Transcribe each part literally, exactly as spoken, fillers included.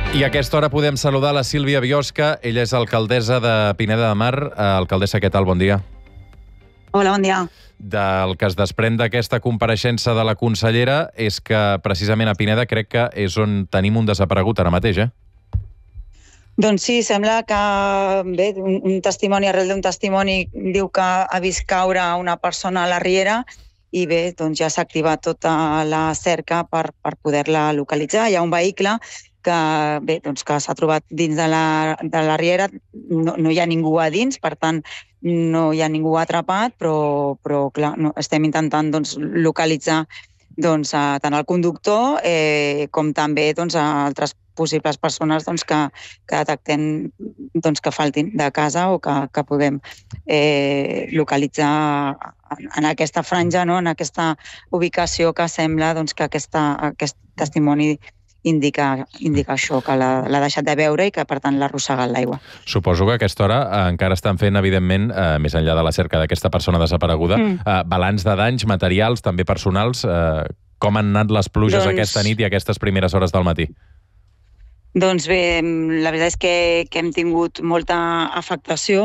I a aquesta hora podem saludar la Sílvia Biosca. Ella és alcaldessa de Pineda de Mar. Alcaldessa, què tal? Bon dia. Hola, bon dia. Del que es desprèn d'aquesta compareixença de la consellera és que precisament a Pineda crec que és on tenim un desaparegut ara mateix, eh? Doncs sí, sembla que bé, un, un testimoni, arrel d'un testimoni, diu que ha vist caure una persona a la riera i bé, doncs ja s'ha activat tota la cerca per, per poder-la localitzar. Hi ha un vehicle que bé, doncs que s'ha trobat dins de la, de la riera, no, no hi ha ningú a dins, per tant no hi ha ningú atrapat, però, però clar, no, estem intentant doncs, localitzar doncs, a, tant el conductor eh, com també doncs, a altres possibles persones doncs, que, que detectem doncs, que faltin de casa o que, que puguem eh, localitzar en, en aquesta franja, no? En aquesta ubicació que sembla doncs, que aquesta, aquest testimoni indica, indica això, que l'ha deixat de veure i que, per tant, l'ha arrossegat l'aigua. Suposo que a aquesta hora eh, encara estan fent, evidentment, eh, més enllà de la cerca d'aquesta persona desapareguda, mm. eh, balanç de danys materials, també personals. Eh, com han anat les pluges doncs... aquesta nit i aquestes primeres hores del matí? Doncs bé, la veritat és que, que hem tingut molta afectació.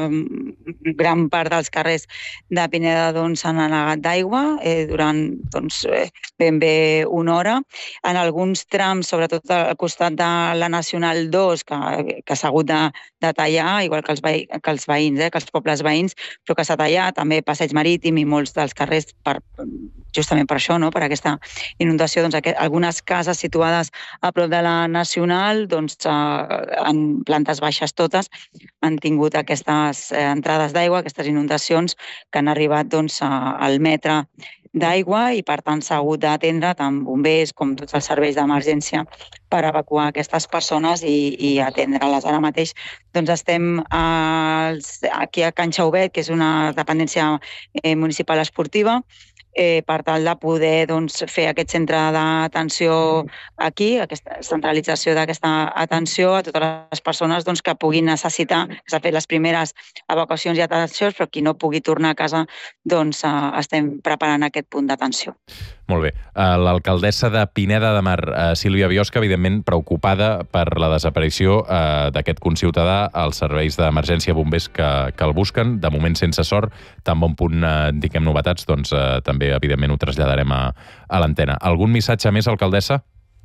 Gran part dels carrers de Pineda doncs, s'han anegat d'aigua eh, durant doncs, ben bé una hora. En alguns trams, sobretot al costat de la Nacional dos, que, que s'ha hagut de, de tallar, igual que els, veï, que els veïns, eh, que els pobles veïns, però que s'ha tallat, també Passeig Marítim i molts dels carrers per, justament per això, no? Per aquesta inundació. Doncs, aquest, algunes cases situades a prop de la Nacional doncs, en plantes baixes totes, han tingut aquestes entrades d'aigua, aquestes inundacions que han arribat doncs, al metre d'aigua i, per tant, s'ha hagut d'atendre tant bombers com tots els serveis d'emergència per evacuar aquestes persones i, i atendre-les. Ara mateix doncs, estem als, aquí a Can Xauvet, que és una dependència eh, municipal esportiva, Eh, per tal de poder doncs, fer aquest centre d'atenció aquí, aquesta centralització d'aquesta atenció a totes les persones doncs, que puguin necessitar. S'ha fet les primeres evacuacions i atencions, però qui no pugui tornar a casa, doncs eh, estem preparant aquest punt d'atenció. Molt bé. L'alcaldessa de Pineda de Mar, Sílvia Biosca, evidentment preocupada per la desaparició eh, d'aquest conciutadà als serveis d'emergència bombers que, que el busquen, de moment sense sort. Tan bon punt eh, tinguem novetats, doncs eh, també, evidentment, ho traslladarem a, a l'antena. Algun missatge més, alcaldessa?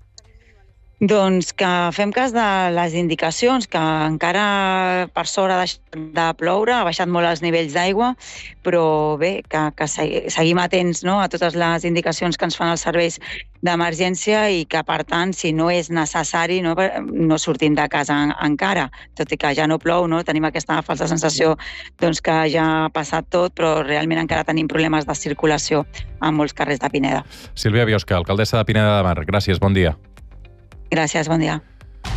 Doncs que fem cas de les indicacions, que encara per sort ha deixat de ploure, ha baixat molt els nivells d'aigua, però bé, que, que seguim atents, no?, a totes les indicacions que ens fan els serveis d'emergència i que, per tant, si no és necessari, no, no sortim de casa encara, tot i que ja no plou, no? Tenim aquesta falsa sensació doncs, que ja ha passat tot, però realment encara tenim problemes de circulació a molts carrers de Pineda. Sílvia Biosca, alcaldessa de Pineda de Mar, gràcies, bon dia. Gràcies, bon dia.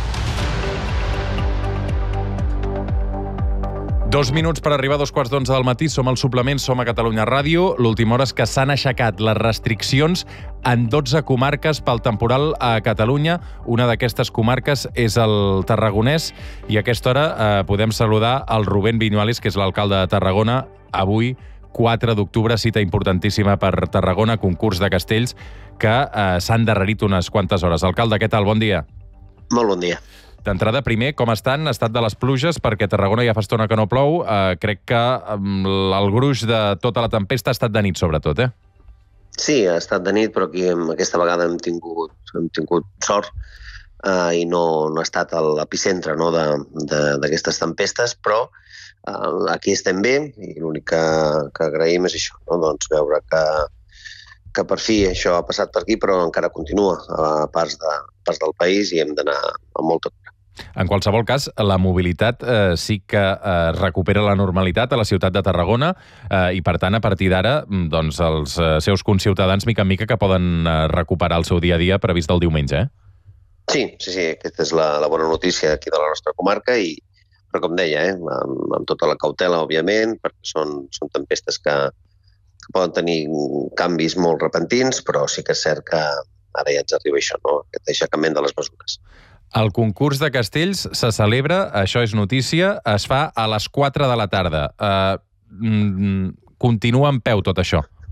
Dos minuts per arribar a dos quarts d'onze del matí. Som al suplement, som a Catalunya Ràdio. L'última hora és que s'han aixecat les restriccions en dotze comarques pel temporal a Catalunya. Una d'aquestes comarques és el Tarragonès i a aquesta hora eh, podem saludar el Rubén Viñuales, que és l'alcalde de Tarragona. Avui, quatre d'octubre, cita importantíssima per Tarragona, concurs de castells, que eh, s'han darrerit unes quantes hores. Alcalde, què tal? Bon dia. Molt bon dia. D'entrada, primer, com estan? Estat de les pluges, perquè a Tarragona ja fa estona que no plou. Eh, crec que eh, el gruix de tota la tempesta ha estat de nit, sobretot, eh? Sí, ha estat de nit, però aquí aquesta vegada hem tingut, hem tingut sort eh, i no, no ha estat l'epicentre, no, d'aquestes tempestes, però eh, aquí estem bé i l'únic que, que agraïm és això, no? Doncs veure que que per fi això ha passat per aquí, però encara continua a parts, de, parts del país i hem d'anar amb molta cura. En qualsevol cas, la mobilitat eh, sí que eh, recupera la normalitat a la ciutat de Tarragona eh, i, per tant, a partir d'ara, doncs, els eh, seus conciutadans, mica en mica, que poden eh, recuperar el seu dia a dia previst del diumenge, eh? Sí, sí, sí, aquesta és la, la bona notícia aquí de la nostra comarca, i, però com deia, eh, amb, amb tota la cautela, òbviament, perquè són, són tempestes que poden tenir canvis molt repentins, però sí que és cert que ara ja ens arriba això, no? Aquest aixecament de les mesures. El concurs de castells se celebra, això és notícia, es fa a les quatre de la tarda. Uh, continua en peu tot això?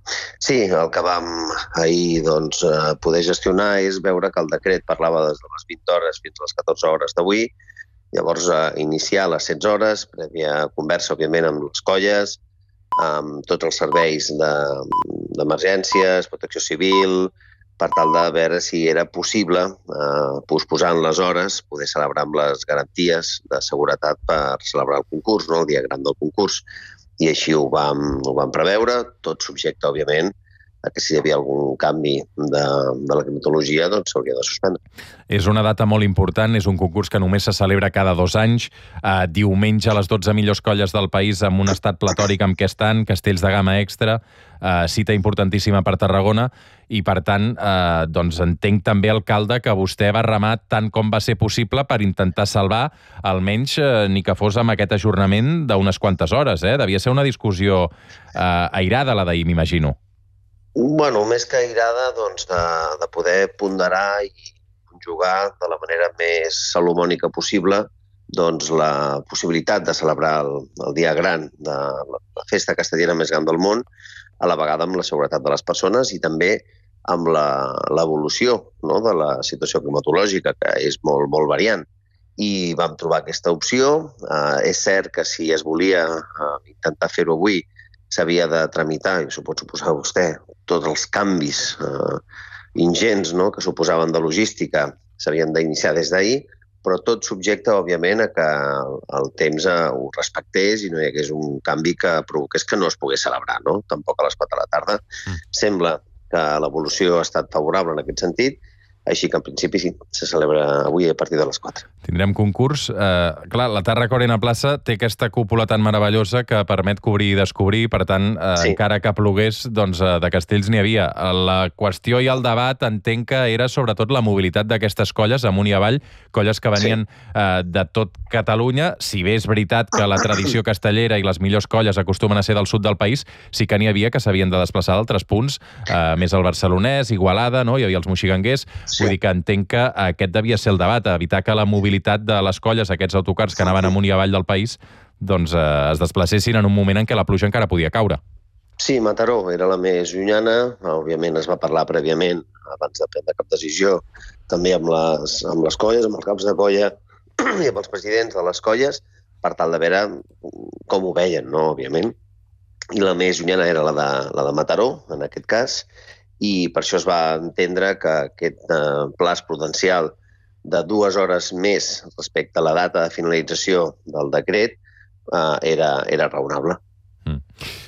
Sí, el que vam ahir doncs, poder gestionar és veure que el decret parlava des de les vint hores fins a les catorze hores d'avui, llavors iniciar a les setze hores, prèvia conversa, òbviament, amb les colles, amb tots els serveis d'emergències, de, protecció civil, per tal de veure si era possible, eh, posposant les hores, poder celebrar amb les garanties de seguretat per celebrar el concurs, no? El dia gran del concurs. I així ho vam, ho vam preveure, tot subjecte, òbviament, a que si hi havia algun canvi de, de la climatologia, doncs s'hauria de suspendre. És una data molt important, és un concurs que només se celebra cada dos anys, eh, diumenge a les dotze millors colles del país amb un estat platòric amb què estan, castells de gamma extra, eh, cita importantíssima per Tarragona, i per tant, eh, doncs entenc també, alcalde, que vostè va remar tant com va ser possible per intentar salvar, almenys eh, ni que fos amb aquest ajornament d'unes quantes hores, eh? Devia ser una discussió eh, airada la d'ahir, m'imagino. Bueno, més que airada, doncs, de, de poder ponderar i jugar de la manera més salomònica possible doncs, la possibilitat de celebrar el, el dia gran de la festa castellera més gran del món, a la vegada amb la seguretat de les persones i també amb l'evolució, no?, de la situació climatològica, que és molt, molt variant. I vam trobar aquesta opció. Eh, és cert que si es volia eh, intentar fer-ho avui, s'havia de tramitar, i s'ho pot suposar vostè, tots els canvis eh, ingents, no?, que suposaven de logística, s'havien d'iniciar des d'ahir, però tot subjecte, òbviament, a que el temps ho respectés i no hi hagués un canvi que provoqués que no es pogués celebrar, no?, tampoc a les quatre de la tarda. Mm. Sembla que l'evolució ha estat favorable en aquest sentit, així que en principi sí, se celebra avui a partir de les quatre. Tindrem concurs. Eh, clar, la Terra Corena Plaça té aquesta cúpula tan meravellosa que permet cobrir i descobrir, per tant, eh, sí. encara que plogués, doncs eh, de castells n'hi havia. La qüestió i el debat entenc que era sobretot la mobilitat d'aquestes colles amunt i avall, colles que venien sí. eh, de tot Catalunya. Si bé és veritat que la tradició castellera i les millors colles acostumen a ser del sud del país, sí que n'hi havia que s'havien de desplaçar d'altres punts, eh, més al barcelonès, Igualada, no? Hi havia els moxiganguers. Sí. Vull dir que entenc que aquest devia ser el debat, evitar que la mobilitat de les colles, aquests autocars que anaven amunt i avall del país, doncs eh, es desplacessin en un moment en què la pluja encara podia caure. Sí, Mataró era la més llunyana. Òbviament es va parlar prèviament, abans de prendre cap decisió, també amb les, amb les colles, amb els caps de colla i amb els presidents de les colles, per tal de veure com ho veien, no?, òbviament. I la més llunyana era la de, la de Mataró, en aquest cas, i per això es va entendre que aquest eh, plaç prudencial de dues hores més respecte a la data de finalització del decret eh, era, era raonable. Mm.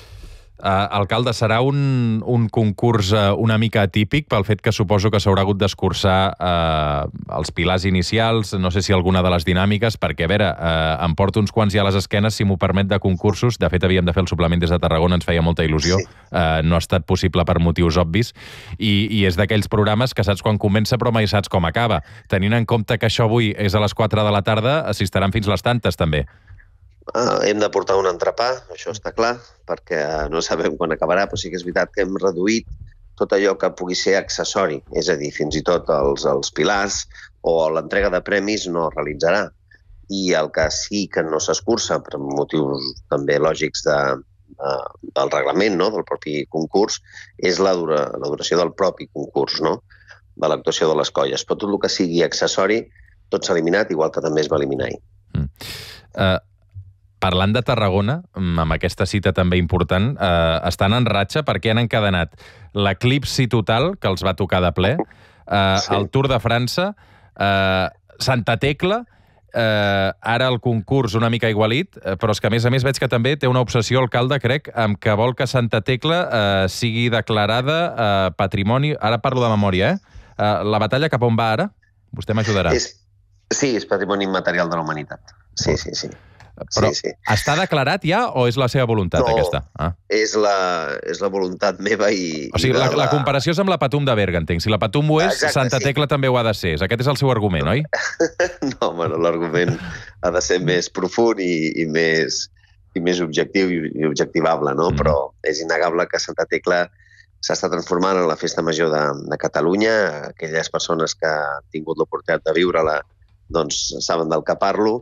Uh, alcalde, serà un, un concurs uh, una mica atípic pel fet que suposo que s'haurà hagut d'escurçar uh, els pilars inicials, no sé si alguna de les dinàmiques, perquè, a veure, uh, em porto uns quants ja a les esquenes, si m'ho permet, de concursos. De fet, havíem de fer el suplement des de Tarragona, ens feia molta il·lusió. Sí. Uh, no ha estat possible per motius obvis. I, i és d'aquells programes que saps quan comença però mai saps com acaba. Tenint en compte que això avui és a les quatre de la tarda, assistiran fins les tantes, també. Uh, hem de portar un entrepà, això està clar, perquè no sabem quan acabarà, però sí que és veritat que hem reduït tot allò que pugui ser accessori, és a dir, fins i tot els, els pilars o l'entrega de premis no es realitzarà. I el que sí que no s'escurça, per motius també lògics de, de, del reglament, no?, del propi concurs, és la, dura, la duració del propi concurs, no?, de l'actuació de les colles. Però tot el que sigui accessori, tot s'ha eliminat, igual que també es va eliminar ahir. Mm. Uh... Parlant de Tarragona, amb aquesta cita també important, eh, estan en ratxa perquè han encadenat l'eclipsi total, que els va tocar de ple, eh, sí. el Tour de França, eh, Santa Tecla, eh, ara el concurs una mica igualit, eh, però és que a més a més veig que també té una obsessió, alcalde, crec, amb que vol que Santa Tecla eh, sigui declarada eh, patrimoni... Ara parlo de memòria, eh? eh? La batalla cap on va ara? Vostè m'ajudarà. És, sí, és patrimoni immaterial de la humanitat. Sí, sí, sí. Però sí, sí. Està declarat ja o és la seva voluntat, no, aquesta? Ah. És, la, és la voluntat meva i... O sigui, i la, la... la comparació és amb la Patum de Berga, entenc. Si la Patum ho és, exacte, Santa sí. Tecla també ho ha de ser. Aquest és el seu argument, oi? No, bueno, l'argument ha de ser més profund i, i, més, i més objectiu i, i objectivable, no? Mm. Però és innegable que Santa Tecla s'està transformant en la festa major de, de Catalunya. Aquelles persones que han tingut l'oportunitat de viure-la doncs saben del que parlo.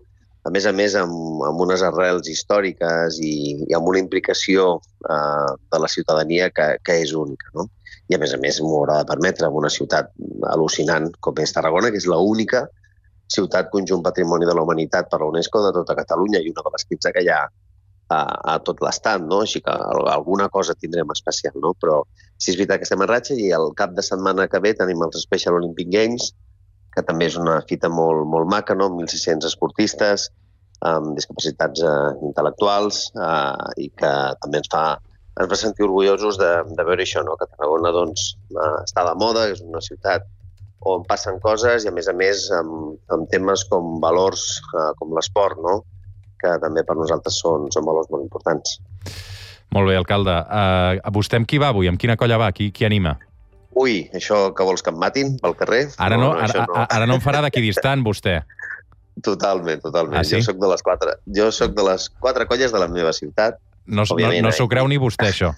a més a més amb, amb unes arrels històriques i, i amb una implicació eh, de la ciutadania que, que és única, no? I a més a més m'ho haurà de permetre en una ciutat al·lucinant com és Tarragona, que és l'única ciutat conjunt patrimoni de la humanitat per la UNESCO de tota Catalunya i una de les quinze que hi ha a, a tot l'estat, no? Així que alguna cosa tindrem especial, no? Però sí és veritat que estem en ratxa i el cap de setmana que ve tenim els Special Olympic Games, que també és una fita molt, molt maca, no? mil sis-cents esportistes amb discapacitats eh, intel·lectuals eh, i que també ens fa, ens fa sentir orgullosos de, de veure això, no? Que Tarragona doncs, eh, està a la moda, és una ciutat on passen coses i, a més a més, amb, amb temes com valors eh, com l'esport, no? Que també per nosaltres són, són valors molt importants. Molt bé, alcalde. Uh, vostè amb qui va avui? Amb quina colla va? Qui, qui anima? Ui, això que vols que em matin pel carrer? Ara no, no, ara, no. ara no em farà d'equidistant, vostè. Totalment, totalment. Ah, sí? Jo soc de les quatre, jo soc de les quatre colles de la meva ciutat. No, no, no s'ho creu ni vostè, això.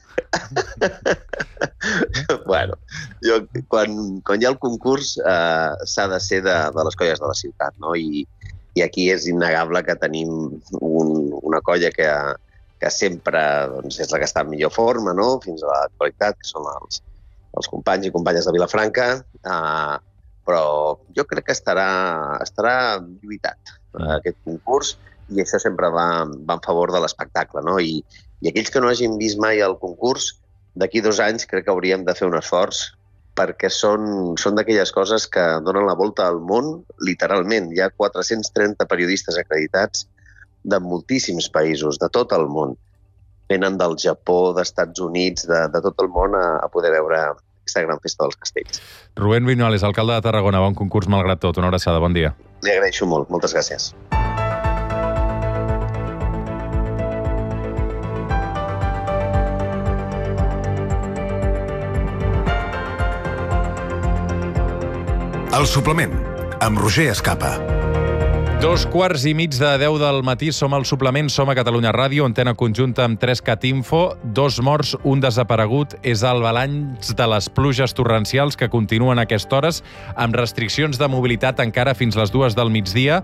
Bueno, jo, quan, quan hi ha el concurs eh, s'ha de ser de, de les colles de la ciutat, no? I, i aquí és innegable que tenim un, una colla que, que sempre doncs, és la que està en millor forma, no? Fins a l'actualitat, que són els, els companys i companyes de Vilafranca, eh, però jo crec que estarà, estarà lluitat eh, aquest concurs i això sempre va, va en favor de l'espectacle, no? I, I aquells que no hagin vist mai el concurs, d'aquí dos anys crec que hauríem de fer un esforç perquè són, són d'aquelles coses que donen la volta al món, literalment. Hi ha quatre-cents trenta periodistes acreditats de moltíssims països, de tot el món. Venen del Japó, d'Estats Units, de, de tot el món a, a poder veure aquesta gran festa dels castells. Rubén Viñuales, alcalde de Tarragona, bon concurs malgrat tot. Una abraçada, bon dia. Li agraeixo molt, moltes gràcies. El suplement, amb Roger Escapa. Dos quarts i mig de deu del matí, som al suplement, som a Catalunya Ràdio, antena conjunta amb tres cat info, dos morts, un desaparegut. És el balanç de les pluges torrencials que continuen a aquestes hores, amb restriccions de mobilitat encara fins les dues del migdia,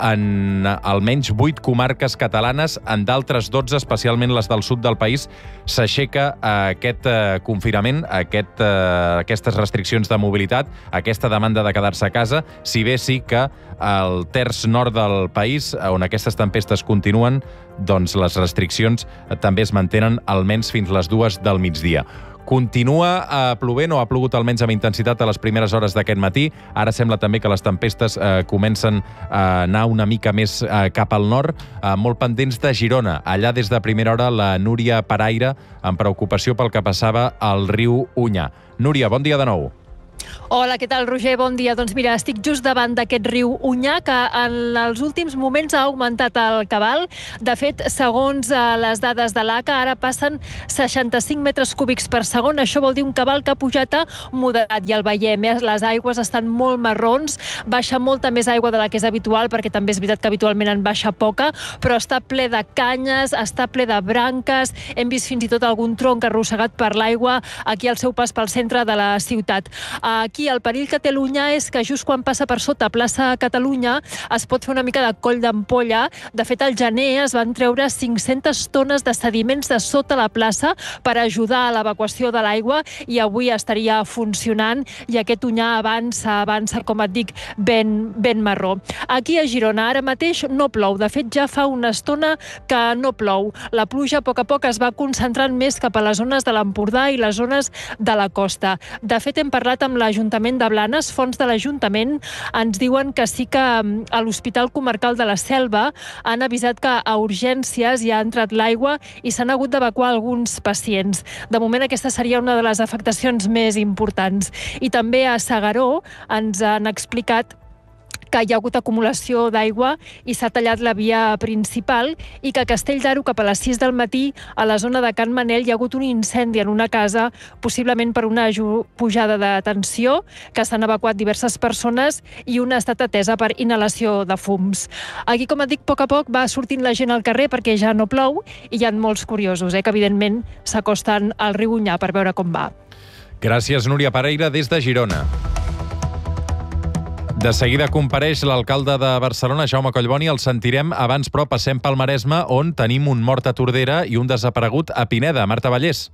en almenys vuit comarques catalanes, en d'altres dotze, especialment les del sud del país, s'aixeca aquest eh, confinament, aquest, eh, aquestes restriccions de mobilitat, aquesta demanda de quedar-se a casa, si bé sí que al terç nord del país, on aquestes tempestes continuen, doncs les restriccions també es mantenen almenys fins les dues del migdia. Continua eh, plovent o ha plogut almenys amb intensitat a les primeres hores d'aquest matí. Ara sembla també que les tempestes eh, comencen a anar una mica més eh, cap al nord, eh, molt pendents de Girona. Allà des de primera hora la Núria Paraire, amb preocupació pel que passava al riu Unyà. Núria, bon dia de nou. Hola, què tal, Roger? Bon dia. Doncs mira, estic just davant d'aquest riu Unyà, que en els últims moments ha augmentat el cabal. De fet, segons les dades de l'A C A, ara passen seixanta-cinc metres cúbics per segon. Això vol dir un cabal que ha pujat a moderat, i el veiem. Les aigües estan molt marrons, baixa molta més aigua de la que és habitual, perquè també és veritat que habitualment en baixa poca, però està ple de canyes, està ple de branques. Hem vist fins i tot algun tronc arrossegat per l'aigua aquí al seu pas pel centre de la ciutat. Aquí el perill que té l'Unyà és que just quan passa per sota plaça Catalunya es pot fer una mica de coll d'ampolla. De fet, al gener es van treure cinc-centes tones de sediments de sota la plaça per ajudar a l'evacuació de l'aigua i avui estaria funcionant i aquest Unyà avança, avança, com et dic, ben, ben marró. Aquí a Girona ara mateix no plou. De fet, ja fa una estona que no plou. La pluja a poc a poc es va concentrant més cap a les zones de l'Empordà i les zones de la costa. De fet, hem parlat amb l'Ajuntament de Blanes, fons de l'Ajuntament ens diuen que sí que a l'Hospital Comarcal de la Selva han avisat que a urgències hi ha entrat l'aigua i s'han hagut d'evacuar alguns pacients. De moment aquesta seria una de les afectacions més importants. I també a S'Agaró ens han explicat que hi ha hagut acumulació d'aigua i s'ha tallat la via principal i que a Castell d'Aro, cap a les sis del matí, a la zona de Can Manel, hi ha hagut un incendi en una casa, possiblement per una pujada de tensió, que s'han evacuat diverses persones i una ha estat atesa per inhalació de fums. Aquí, com et dic, a poc a poc va sortint la gent al carrer perquè ja no plou i hi ha molts curiosos, eh, que evidentment s'acosten al riu Unyà per veure com va. Gràcies, Núria Paraire, des de Girona. De seguida compareix l'alcalde de Barcelona, Jaume Collboni. El sentirem abans, però passem pel Maresme, on tenim un mort a Tordera i un desaparegut a Pineda. Marta Vallès.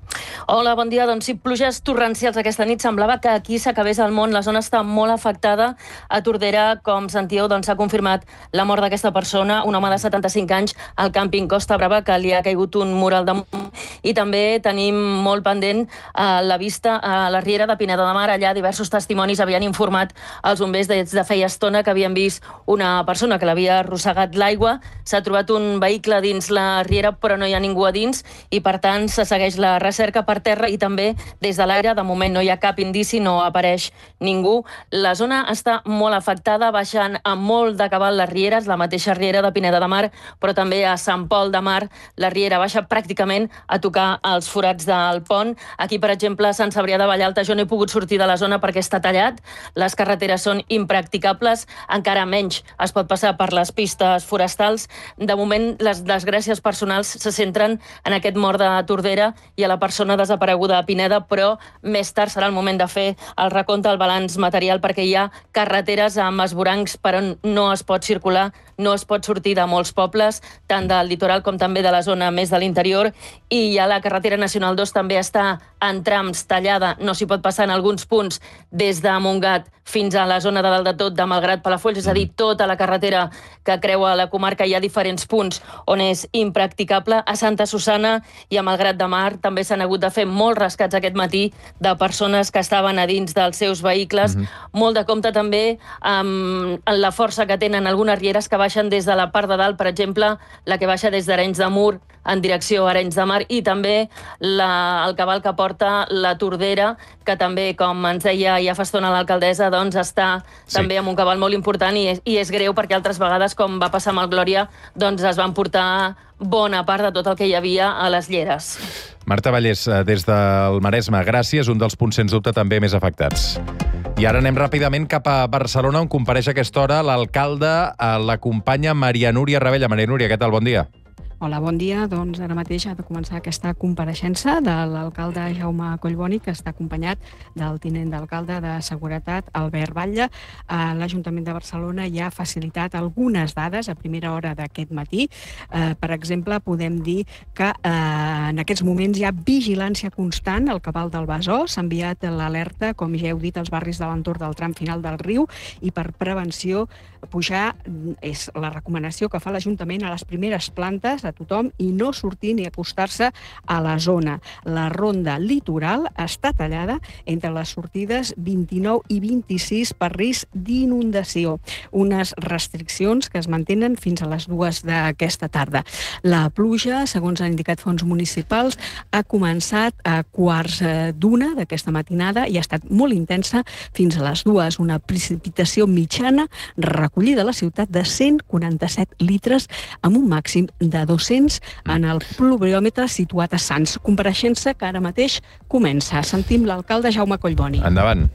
Hola, bon dia. Doncs sí, pluges torrencials aquesta nit. Semblava que aquí s'acabés el món. La zona està molt afectada. A Tordera, com sentíeu, doncs s'ha confirmat la mort d'aquesta persona, un home de setanta-cinc anys, al càmping Costa Brava, que li ha caigut un mural damunt. I també tenim molt pendent a la vista a la riera de Pineda de Mar. Allà diversos testimonis havien informat als bombers des de feia estona que havien vist una persona que l'havia arrossegat l'aigua. S'ha trobat un vehicle dins la riera, però no hi ha ningú a dins i, per tant, se segueix la recerca per terra i també des de l'aire. De moment no hi ha cap indici, no apareix ningú. La zona està molt afectada, baixant a molt de cabal les rieres, la mateixa riera de Pineda de Mar, però també a Sant Pol de Mar la riera baixa pràcticament a tocar els forats del pont. Aquí, per exemple, a Sant Cebrià de Vallalta jo no he pogut sortir de la zona perquè està tallat, les carreteres són impracticables, encara menys es pot passar per les pistes forestals. De moment, les desgràcies personals se centren en aquest mort de Tordera i a la persona desapareguda a Pineda, però més tard serà el moment de fer el recompte, el balanç material, perquè hi ha carreteres amb esvorancs per on no es pot circular, no es pot sortir de molts pobles, tant del litoral com també de la zona més de l'interior, i ja la carretera nacional dos també està en trams tallada, no s'hi pot passar en alguns punts des de Montgat fins a la zona de dalt de tot de Malgrat Palafolls, és a dir, tota la carretera que creua la comarca. Hi ha diferents punts on és impracticable. A Santa Susanna i a Malgrat de Mar també s'han hagut de fer molts rescats aquest matí de persones que estaven a dins dels seus vehicles. Mm-hmm. Molt de compte també amb la força que tenen algunes rieres que baixen des de la part de dalt, per exemple, la que baixa des d'Arenys de Mur en direcció a Arenys de Mar, i també la, el cabal que porta la Tordera, que també, com ens deia ja fa estona l'alcaldessa, doncs està sí. també amb un cabal molt important, i és, i és greu perquè altres vegades, com va passar amb el Glòria, doncs es van portar bona part de tot el que hi havia a les lleres. Marta Vallès, des del Maresme, gràcies, un dels punts sens dubte també més afectats. I ara anem ràpidament cap a Barcelona, on compareix a aquesta hora l'alcalde, la companya Maria Núria Ravella. Maria Núria, què tal? Bon dia. Hola, bon dia. Doncs ara mateix ha de començar aquesta compareixença de l'alcalde Jaume Collboni, que està acompanyat del tinent d'alcalde de Seguretat, Albert Batlle. L'Ajuntament de Barcelona ja ha facilitat algunes dades a primera hora d'aquest matí. Eh, per exemple, podem dir que eh, en aquests moments hi ha vigilància constant al cabal del Besòs. S'ha enviat l'alerta, com ja heu dit, als barris de l'entorn del tram final del riu, i per prevenció pujar és la recomanació que fa l'Ajuntament a les primeres plantes a tothom i no sortir ni acostar-se a la zona. La ronda litoral està tallada entre les sortides vint-i-nou i vint-i-sis per risc d'inundació. Unes restriccions que es mantenen fins a les dues d'aquesta tarda. La pluja, segons han indicat fonts municipals, ha començat a quarts d'una d'aquesta matinada i ha estat molt intensa fins a les dues. Una precipitació mitjana recollida a la ciutat de cent quaranta-set litres amb un màxim de dos-cents en el pluviòmetre situat a Sants. Compareixença que ara mateix comença. Sentim l'alcalde Jaume Collboni. Endavant.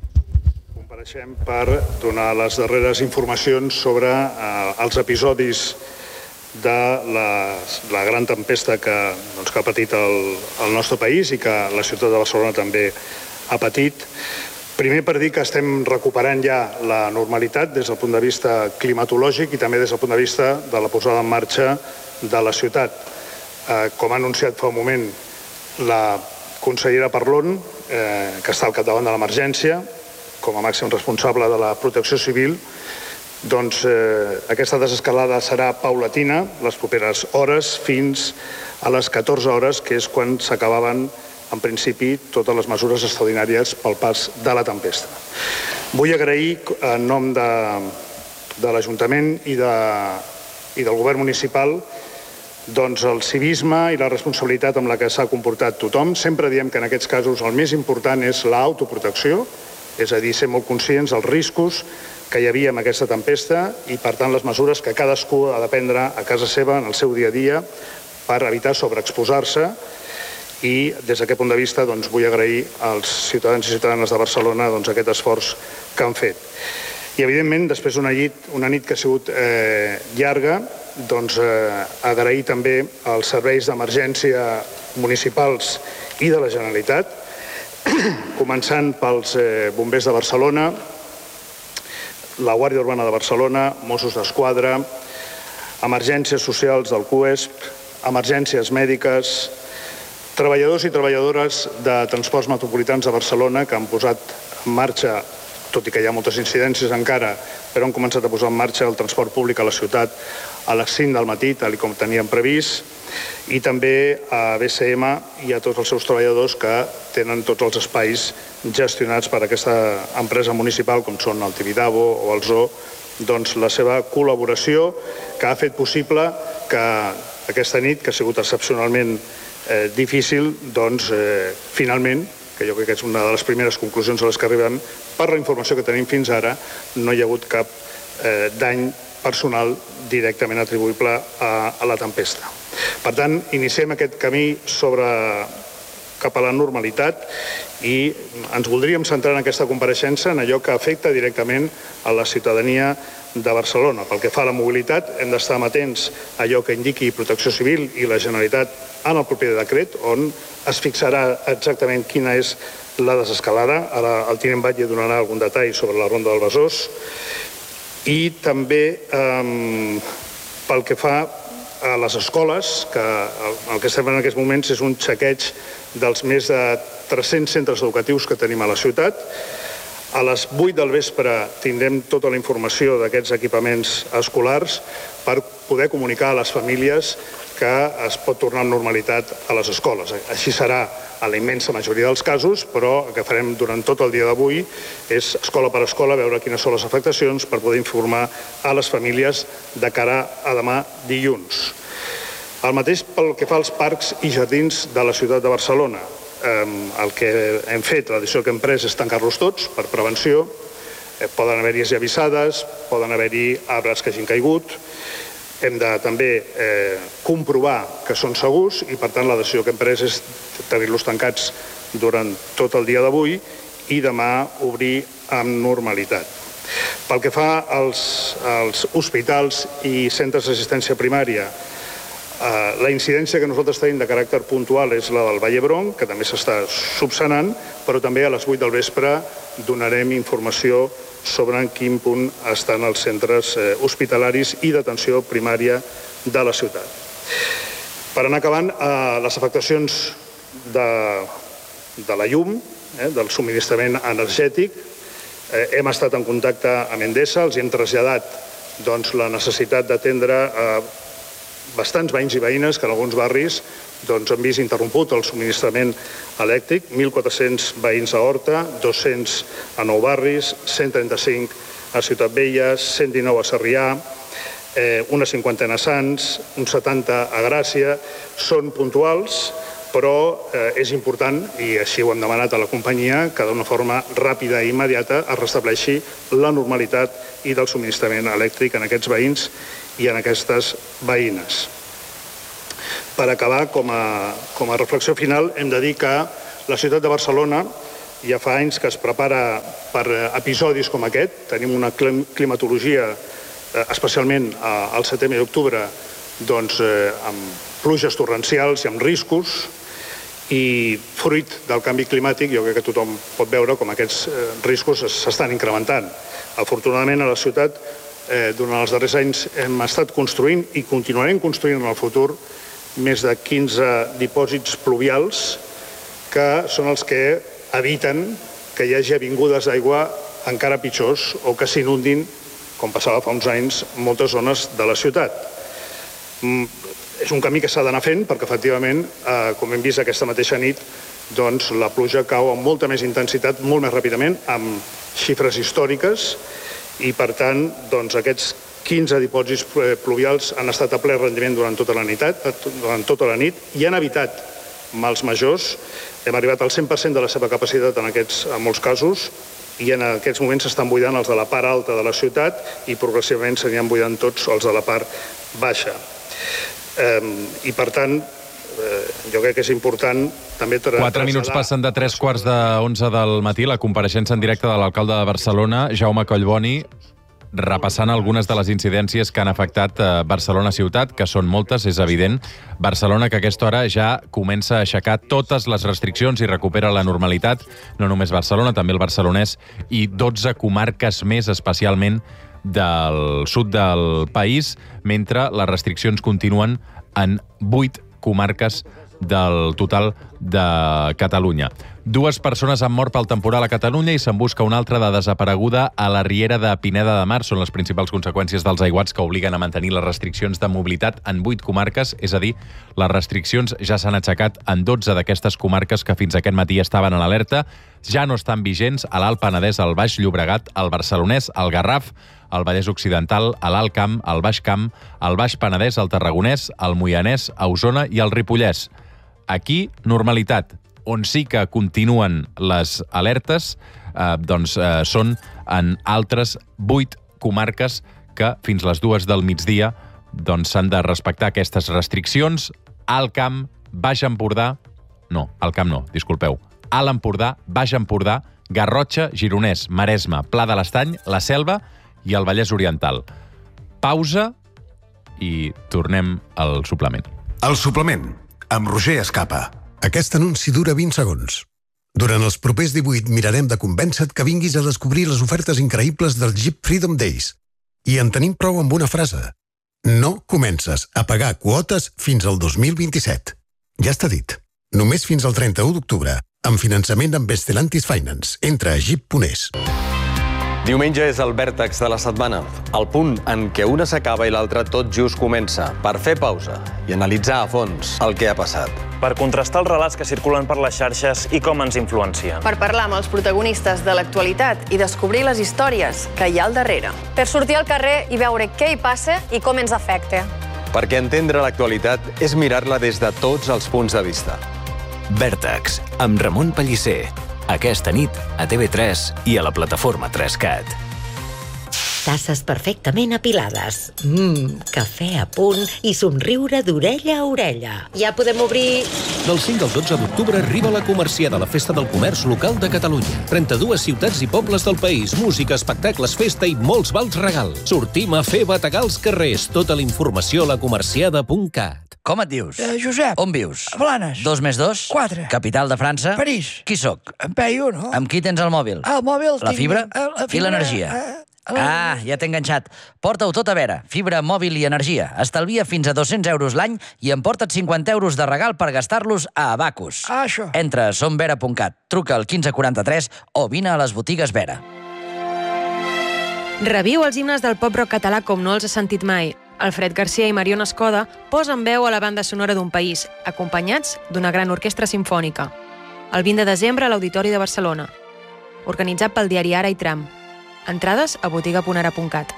Compareixem per donar les darreres informacions sobre eh, els episodis de la, la gran tempesta que, doncs, que ha patit el, el nostre país i que la ciutat de Barcelona també ha patit. Primer per dir que estem recuperant ja la normalitat des del punt de vista climatològic i també des del punt de vista de la posada en marxa de la ciutat. Eh, com ha anunciat fa un moment la consellera Parlon, eh, que està al capdavant de l'emergència, com a màxim responsable de la protecció civil, doncs eh, aquesta desescalada serà paulatina les properes hores fins a les catorze hores, que és quan s'acabaven en principi totes les mesures extraordinàries pel pas de la tempesta. Vull agrair en nom de, de l'Ajuntament i, de, i del govern municipal doncs el civisme i la responsabilitat amb la que s'ha comportat tothom. Sempre diem que en aquests casos el més important és l'autoprotecció, és a dir, ser molt conscients dels riscos que hi havia amb aquesta tempesta i, per tant, les mesures que cadascú ha de prendre a casa seva en el seu dia a dia per evitar sobreexposar-se. I des d'aquest punt de vista doncs, vull agrair als ciutadans i ciutadanes de Barcelona doncs, aquest esforç que han fet. I, evidentment, després d'una nit, una nit que ha sigut eh, llarga, doncs, eh, agrair també als serveis d'emergència municipals i de la Generalitat, començant pels eh, bombers de Barcelona, la Guàrdia Urbana de Barcelona, Mossos d'Esquadra, emergències socials del C U E S P, emergències mèdiques, treballadors i treballadores de transports metropolitans de Barcelona que han posat en marxa, tot i que hi ha moltes incidències encara, però han començat a posar en marxa el transport públic a la ciutat a les cinc del matí, tal com teníem previst, i també a B C M i a tots els seus treballadors que tenen tots els espais gestionats per aquesta empresa municipal, com són el Tibidabo o el Zoo, doncs la seva col·laboració que ha fet possible que aquesta nit, que ha sigut excepcionalment eh, difícil, doncs eh, finalment, que jo crec que és una de les primeres conclusions a les que arribem, per la informació que tenim fins ara, no hi ha hagut cap eh, dany personal directament atribuïble a, a la tempesta. Per tant, iniciem aquest camí sobre, cap a la normalitat i ens voldríem centrar en aquesta compareixença en allò que afecta directament a la ciutadania de Barcelona. Pel que fa a la mobilitat, hem d'estar amatents a allò que indiqui Protecció Civil i la Generalitat en el proper decret, on es fixarà exactament quina és la desescalada. Ara el tinent Batlle donarà algun detall sobre la Ronda del Besòs. I també eh, pel que fa a les escoles, que el que estem en aquests moments és un xequeig dels més de tres-cents centres educatius que tenim a la ciutat. A les vuit del vespre tindrem tota la informació d'aquests equipaments escolars per poder comunicar a les famílies que es pot tornar amb normalitat a les escoles. Així serà a la immensa majoria dels casos, però el que farem durant tot el dia d'avui és escola per escola, veure quines són les afectacions per poder informar a les famílies de cara a demà dilluns. El mateix pel que fa als parcs i jardins de la ciutat de Barcelona. El que hem fet, la decisió que hem pres és tancar-los tots per prevenció. Poden haver-hi esllavissades, poden haver-hi arbres que hagin caigut. Hem de també eh, comprovar que són segurs i, per tant, la decisió que hem pres és tenir-los tancats durant tot el dia d'avui i demà obrir amb normalitat. Pel que fa als, als hospitals i centres d'assistència primària, eh, la incidència que nosaltres tenim de caràcter puntual és la del Vall d'Hebron, que també s'està subsanant, però també a les vuit del vespre donarem informació sobre en quin punt estan els centres eh, hospitalaris i d'atenció primària de la ciutat. Per anar acabant, eh, les afectacions de, de la llum, eh, del subministrament energètic, eh, hem estat en contacte amb Endesa, els hem traslladat doncs, la necessitat d'atendre eh, bastants veïns i veïnes que en alguns barris doncs, han vist interromput el subministrament elèctric, mil quatre-cents veïns a Horta, dos-cents a Nou Barris, cent trenta-cinc a Ciutat Vella, cent dinou a Sarrià, eh, una cinquantena a Sants, uns setanta a Gràcia. Són puntuals, però eh, és important, i així ho hem demanat a la companyia, que d'una forma ràpida i immediata es restableixi la normalitat i del subministrament elèctric en aquests veïns i en aquestes veïnes. Per acabar, com a, com a reflexió final, hem de dir que la ciutat de Barcelona ja fa anys que es prepara per episodis com aquest. Tenim una climatologia, especialment al setembre i octubre, doncs, amb pluges torrencials i amb riscos, i fruit del canvi climàtic jo crec que tothom pot veure com aquests riscos s'estan incrementant. Afortunadament, a la ciutat, durant els darrers anys hem estat construint i continuarem construint en el futur més de quinze dipòsits pluvials que són els que eviten que hi hagi avingudes d'aigua encara pitjors o que s'inundin, com passava fa uns anys, moltes zones de la ciutat. És un camí que s'ha d'anar fent perquè, efectivament, eh, com hem vist aquesta mateixa nit, doncs la pluja cau amb molta més intensitat, molt més ràpidament, amb xifres històriques, i, per tant, doncs, aquests quinze dipòsits pluvials han estat a ple rendiment durant tota la nit, durant tota la nit i han evitat mals majors. Hem arribat al cent per cent de la seva capacitat en, aquests, en molts casos, i en aquests moments s'estan buidant els de la part alta de la ciutat i progressivament s'aniran buidant tots els de la part baixa. Eh, I, per tant, eh, jo crec que és important també... Quatre minuts passen de tres quarts d'onze del matí, la compareixença en directe de l'alcalde de Barcelona, Jaume Collboni. repassant algunes de les incidències que han afectat Barcelona ciutat, que són moltes, és evident. Barcelona, que a aquesta hora ja comença a aixecar totes les restriccions i recupera la normalitat. No només Barcelona, també el barcelonès i dotze comarques més, especialment del sud del país, mentre les restriccions continuen en vuit comarques del total de Catalunya. Dues persones han mort pel temporal a Catalunya i se'n busca una altra de desapareguda a la riera de Pineda de Mar. Són les principals conseqüències dels aiguats que obliguen a mantenir les restriccions de mobilitat en vuit comarques, és a dir, les restriccions ja s'han aixecat en dotze d'aquestes comarques que fins aquest matí estaven en alerta. Ja no estan vigents a l'Alt Penedès, al Baix Llobregat, al Barcelonès, al Garraf, al Vallès Occidental, a l'Alt Camp, al Baix Camp, al Baix Penedès, al Tarragonès, al Moianès, a Osona i al Ripollès. Aquí, normalitat. On sí que continuen les alertes eh, doncs, eh, són en altres vuit comarques que fins les dues del migdia doncs, s'han de respectar aquestes restriccions. Alt Camp, Baix Empordà... No, Alt Camp no, disculpeu. Alt Empordà, Baix Empordà, Garrotxa, Gironès, Maresme, Pla de l'Estany, la Selva i el Vallès Oriental. Pausa i tornem al suplement. El suplement, amb Roger Escapa. Aquest anunci dura vint segons. Durant els propers divuit mirarem de convèncer-te que vinguis a descobrir les ofertes increïbles del Jeep Freedom Days. I en tenim prou amb una frase. No comences a pagar quotes fins al dos mil vint-i-set. Ja està dit. Només fins al trenta-u d'octubre. Amb finançament amb Stellantis Finance. Entra a jeep punt es. Diumenge és el vèrtex de la setmana, el punt en què una s'acaba i l'altra tot just comença, per fer pausa i analitzar a fons el que ha passat. Per contrastar els relats que circulen per les xarxes i com ens influencien. Per parlar amb els protagonistes de l'actualitat i descobrir les històries que hi ha al darrere. Per sortir al carrer i veure què hi passa i com ens afecta. Perquè entendre l'actualitat és mirar-la des de tots els punts de vista. Vèrtex, amb Ramon Pellicer. Aquesta nit a T V tres i a la plataforma tres cat. Tasses perfectament apilades. Mmm, cafè a punt i somriure d'orella a orella. Ja podem obrir... Del cinc al dotze d'octubre arriba la Comerciada, la festa del comerç local de Catalunya. trenta-dues ciutats i pobles del país, música, espectacles, festa i molts vals regals. Sortim a fer bategar als carrers. Tota la informació a la comerciada punt cat. Com et dius? Eh, Josep. On vius? A Blanes. Dos més dos? Quatre. Capital de França? París. Qui sóc? En Peyu, no? Amb qui tens el mòbil? El mòbil La tinc... fibra? Eh, la fibra I l'energia? Eh, Ah, ja t'he enganxat. Porta-ho tot a Vera. Fibra, mòbil i energia. Estalvia fins a dos-cents euros l'any i emporta't cinquanta euros de regal per gastar-los a Abacus. Ah, això. Entra a somvera punt cat, truca al quinze quaranta-tres o vine a les botigues Vera. Reviu els himnes del pop rock català com no els has sentit mai. Alfred Garcia i Mariona Escoda posen veu a la banda sonora d'un país, acompanyats d'una gran orquestra simfònica. El vint de desembre a l'Auditori de Barcelona. Organitzat pel diari Ara i Tram. Entrades a botiga punt ara punt cat.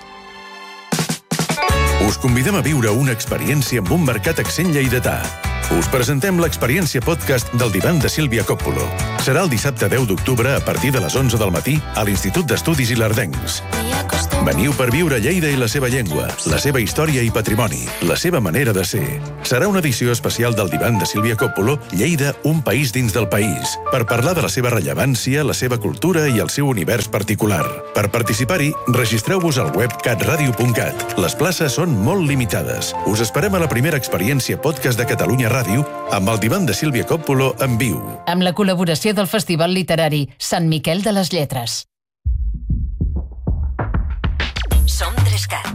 Us convidem a viure una experiència amb un mercat accent lleidatà. Us presentem l'experiència podcast del divan de Sílvia Coppolo. Serà el dissabte deu d'octubre a partir de les onze del matí a l'Institut d'Estudis Ilerdencs. Veniu per viure Lleida i la seva llengua, la seva història i patrimoni, la seva manera de ser. Serà una edició especial del divan de Sílvia Coppolo, Lleida, un país dins del país, per parlar de la seva rellevància, la seva cultura i el seu univers particular. Per participar-hi, registreu-vos al web cat radio punt cat. Les places són molt limitades. Us esperem a la primera experiència podcast de Catalunya Ràdio amb el divan de Sílvia Coppolo en viu. Amb la col·laboració del Festival Literari Sant Miquel de les Lletres. Som tres cat.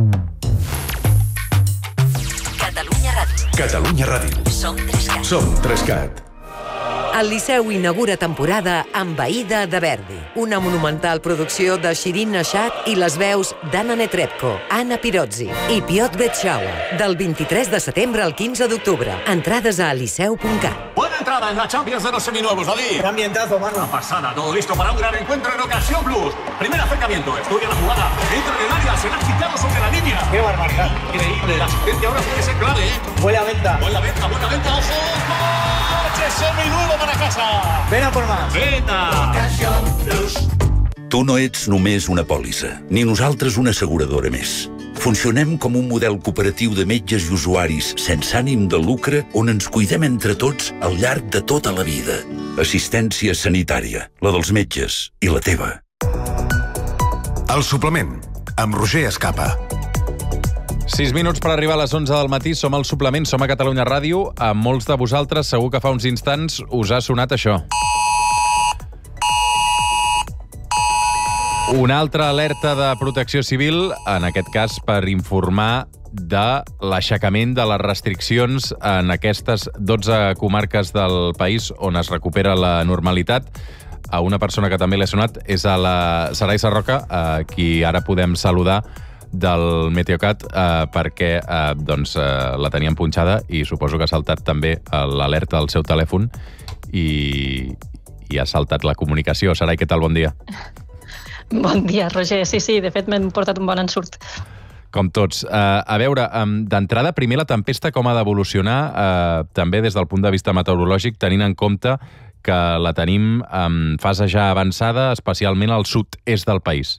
Catalunya Ràdio. Catalunya Ràdio. Som tres cat. Som tres cat. El Liceu inaugura temporada amb Aïda de Verdi, una monumental producció de Shirin Nashat i les veus d'Anna Netrebko, Anna Pirozzi i Piotr Betschaua, del vint-i-tres de setembre al quinze d'octubre. Entrades a liceu punt cat. Buena entrada en la Champions de los seminuevos, David. Gran ambientazo, mano. Una pasada, todo listo para un gran encuentro en Ocasión Plus. Primer acercamiento, estudia la jugada, entra en el área, se la ha quitado sobre la línea. Qué barbaridad. Increíble, la asistencia ahora tiene que ser clave, ¿eh? Buena venta. Buena venta, buena venta, ojo. ¡Coche seminuevo para casa! Ven a por más. Venta. Ocasión Plus. Tu no ets només una pòlissa, ni nosaltres una asseguradora més. Funcionem com un model cooperatiu de metges i usuaris sense ànim de lucre on ens cuidem entre tots al llarg de tota la vida. Assistència sanitària, la dels metges i la teva. El suplement, amb Roger Escapa. sis minuts per arribar a les onze del matí, som al Suplement, som a Catalunya Ràdio. A molts de vosaltres segur que fa uns instants us ha sonat això. Una altra alerta de protecció civil, en aquest cas per informar de l'aixecament de les restriccions en aquestes dotze comarques del país on es recupera la normalitat. A una persona que també l'ha sonat és a la Sarai Sarroca, a qui ara podem saludar del Meteocat, eh, perquè eh, doncs, eh, la teníem punxada i suposo que ha saltat també l'alerta al seu telèfon i, i ha saltat la comunicació. Sarai, què tal? Bon dia. Bon dia, Roger. Sí, sí, de fet m'hem portat un bon ensurt. Com tots. Uh, a veure, um, d'entrada, primer la tempesta com ha d'evolucionar, uh, també des del punt de vista meteorològic, tenint en compte que la tenim en fase ja avançada, especialment al sud-est del país.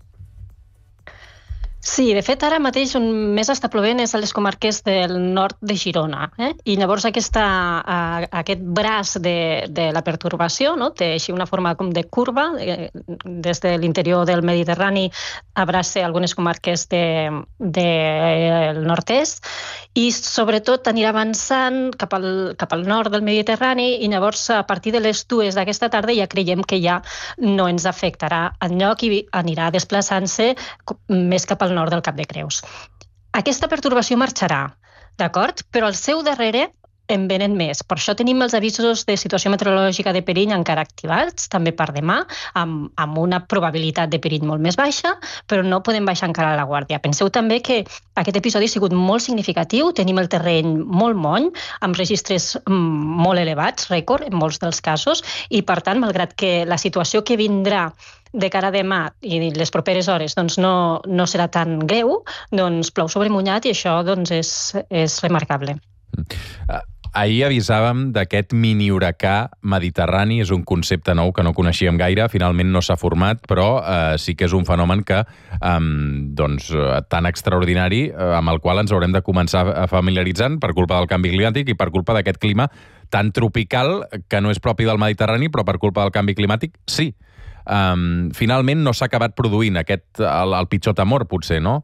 Sí, de fet, ara mateix on més està plovent és a les comarques del nord de Girona. Eh? I llavors aquesta, uh, aquest braç de, de la pertorbació, no? Té així una forma com de curva, eh, des de l'interior del Mediterrani abraça algunes comarques del de, de, nord-est i sobretot anirà avançant cap al, cap al nord del Mediterrani i llavors a partir de les dues d'aquesta tarda ja creiem que ja no ens afectarà enlloc i anirà desplaçant-se més cap al nord del Cap de Creus. Aquesta pertorbació marxarà, d'acord? Però al seu darrere en venen més. Per això tenim els avisos de situació meteorològica de perill encara activats, també per demà, amb, amb una probabilitat de perill molt més baixa, però no podem baixar encara la guàrdia. Penseu també que aquest episodi ha sigut molt significatiu, tenim el terreny molt moll, amb registres molt elevats, rècord en molts dels casos, i per tant, malgrat que la situació que vindrà de cara a demà i les properes hores doncs no, no serà tan greu, doncs plou sobre mullat i això doncs és, és remarcable. Ahir avisàvem d'aquest mini-huracà mediterrani, és un concepte nou que no coneixíem gaire, finalment no s'ha format, però eh, sí que és un fenomen que, eh, doncs, tan extraordinari, eh, amb el qual ens haurem de començar a familiaritzar per culpa del canvi climàtic i per culpa d'aquest clima tan tropical que no és propi del Mediterrani, però per culpa del canvi climàtic sí. Um, finalment no s'ha acabat produint aquest, el, el pitjor temor, potser, no?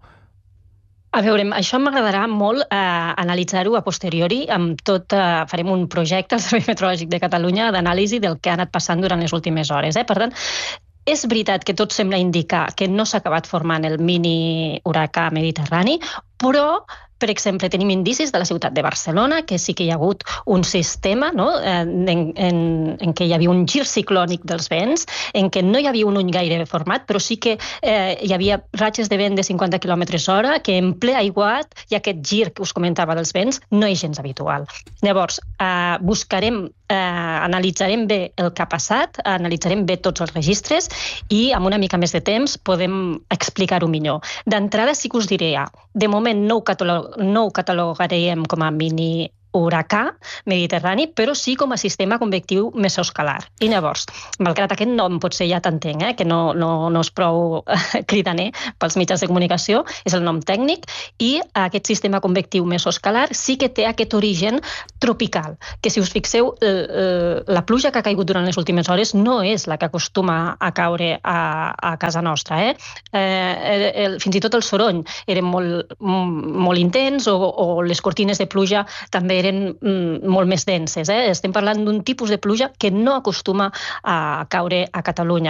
A veure, això m'agradarà molt eh, analitzar-ho a posteriori. Amb tot, eh, farem un projecte al Servei Meteorològic de Catalunya d'anàlisi del que ha anat passant durant les últimes hores. Eh? Per tant, és veritat que tot sembla indicar que no s'ha acabat formant el mini huracà mediterrani, però per exemple, tenim indicis de la ciutat de Barcelona, que sí que hi ha hagut un sistema, no? en, en, en què hi havia un gir ciclònic dels vents, en què no hi havia un ull gaire format, però sí que eh, hi havia ratxes de vent de cinquanta quilòmetres hora, que en ple aiguat i aquest gir que us comentava dels vents no és gens habitual. Llavors, eh, buscarem, eh, analitzarem bé el que ha passat, analitzarem bé tots els registres i amb una mica més de temps podem explicar-ho millor. D'entrada sí que us diré, de moment no ho catalogem no ho catalogaríem com a mini huracà mediterrani, però sí com a sistema convectiu mesoescalar. I llavors, malgrat aquest nom potser ja t'entenc, eh, que no, no, no és prou cridaner pels mitjans de comunicació, és el nom tècnic, i aquest sistema convectiu mesoescalar sí que té aquest origen tropical, que si us fixeu, la pluja que ha caigut durant les últimes hores no és la que acostuma a caure a, a casa nostra. Eh? Eh, el, fins i tot el soroll era molt, molt intens o, o les cortines de pluja també eren molt més denses. Eh? Estem parlant d'un tipus de pluja que no acostuma a caure a Catalunya.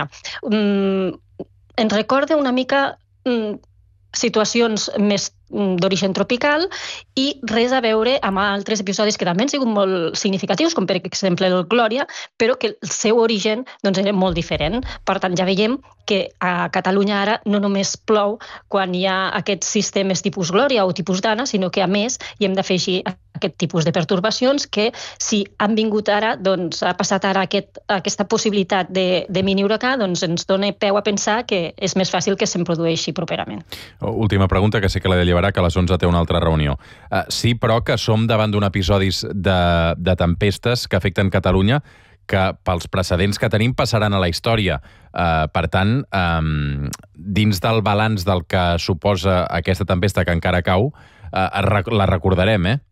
Mm, ens recorda una mica mm, situacions més d'origen tropical i res a veure amb altres episodis que també han sigut molt significatius, com per exemple el Glòria, però que el seu origen doncs, era molt diferent. Per tant, ja veiem que a Catalunya ara no només plou quan hi ha aquests sistemes tipus Glòria o tipus Dana, sinó que a més hi hem d'afegir aquest tipus de pertorbacions que si han vingut ara, doncs ha passat ara aquest, aquesta possibilitat de, de mini huracà, doncs ens dona peu a pensar que és més fàcil que se'n produeixi properament. Última pregunta, que sé que la de llevarà, que a les onze té una altra reunió. Uh, sí, però que som davant d'un episodis de, de tempestes que afecten Catalunya que pels precedents que tenim passaran a la història. Uh, per tant, um, dins del balanç del que suposa aquesta tempesta que encara cau, uh, la recordarem, eh?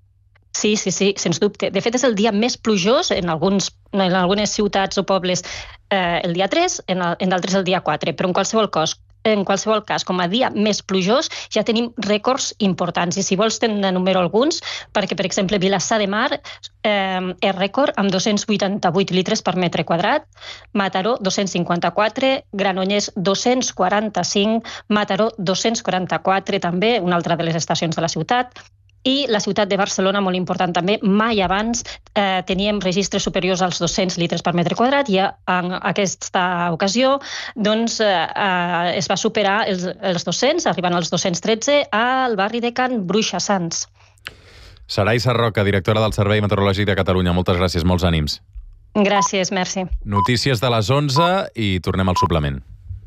Sí, sí, sí, sens dubte. De fet, és el dia més plujós en, alguns, en algunes ciutats o pobles eh, el dia tres, en, el, en d'altres el dia quatre, però en qualsevol cas, en qualsevol cas, com a dia més plujós, ja tenim rècords importants. I si vols te'n enumero alguns, perquè, per exemple, Vilassar de Mar eh, és rècord amb dos-cents vuitanta-vuit litres per metre quadrat, Mataró dos-cents cinquanta-quatre, Granollers dos-cents quaranta-cinc, Mataró dos-cents quaranta-quatre també, una altra de les estacions de la ciutat, i la ciutat de Barcelona, molt important també, mai abans eh, teníem registres superiors als dos-cents litres per metre quadrat i en aquesta ocasió doncs, eh, eh, es va superar els, els dos-cents, arribant als dos-cents tretze al barri de Can Bruixa-Sants. Sarai Sarroca, directora del Servei Meteorològic de Catalunya. Moltes gràcies, molts ànims. Gràcies, merci. Notícies de les onze i tornem al suplement.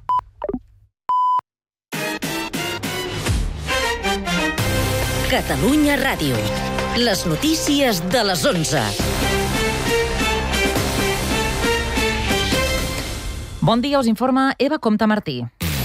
Catalunya Ràdio. Les notícies de les onze. Bon dia, us informa Eva Comte Martí.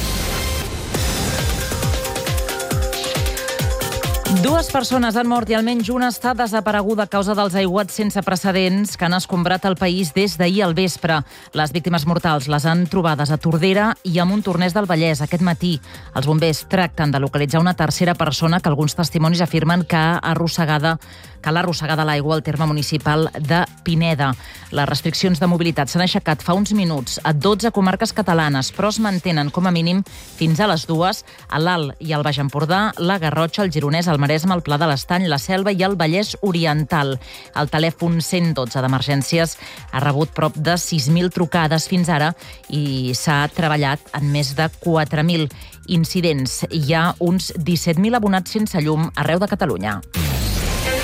Dues persones han mort i almenys una està desapareguda a causa dels aiguats sense precedents que han escombrat el país des d'ahir al vespre. Les víctimes mortals les han trobades a Tordera i a Montornès del Vallès aquest matí. Els bombers tracten de localitzar una tercera persona que alguns testimonis afirmen que ha arrossegada que l'ha arrossegada l'aigua al terme municipal de Pineda. Les restriccions de mobilitat s'han aixecat fa uns minuts a dotze comarques catalanes, però es mantenen com a mínim fins a les dues a l'Alt i al Baix Empordà, la Garrotxa, el Gironès, el Maresme, el Pla de l'Estany, la Selva i el Vallès Oriental. El telèfon cent dotze d'emergències ha rebut prop de sis mil trucades fins ara i s'ha treballat en més de quatre mil incidents. Hi ha uns disset mil abonats sense llum arreu de Catalunya.